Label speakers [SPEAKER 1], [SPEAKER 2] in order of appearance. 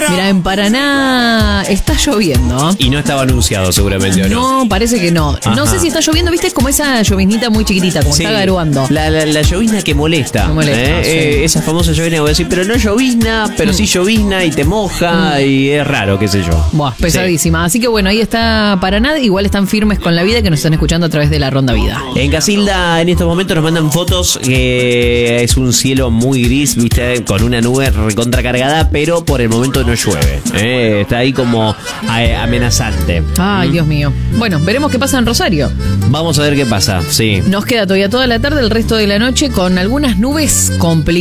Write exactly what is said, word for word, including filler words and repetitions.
[SPEAKER 1] Mira, en Paraná está lloviendo.
[SPEAKER 2] Y no estaba anunciado seguramente, ¿o no?
[SPEAKER 1] No, parece que no.
[SPEAKER 2] Ajá.
[SPEAKER 1] No sé si está lloviendo, viste, como esa lloviznita muy chiquitita, como
[SPEAKER 2] Sí,
[SPEAKER 1] está garuando.
[SPEAKER 2] La, la, la llovizna que molesta.
[SPEAKER 1] Que molesta,
[SPEAKER 2] ¿eh?
[SPEAKER 1] sí.
[SPEAKER 2] Eh, esa famosa llovizna que voy a decir, pero no llovizna, pero
[SPEAKER 1] Mm.
[SPEAKER 2] sí llovizna y te moja
[SPEAKER 1] Mm.
[SPEAKER 2] y es raro, qué sé yo.
[SPEAKER 1] Buah, pesadísima. Así que bueno, ahí está Paraná. Igual están firmes con la vida, que nos están escuchando a través de la Ronda Vida.
[SPEAKER 2] En Casilda en estos momentos nos mandan fotos que es un cielo muy gris, viste, con una nube recontracargada, pero por el momento no llueve. ¿eh? Está ahí como eh, amenazante.
[SPEAKER 1] Ay,
[SPEAKER 2] ¿Mm?
[SPEAKER 1] Dios mío. Bueno, veremos qué pasa en Rosario.
[SPEAKER 2] Vamos a ver qué pasa, sí.
[SPEAKER 1] Nos queda todavía toda la tarde, el resto de la noche, con algunas nubes complicadas.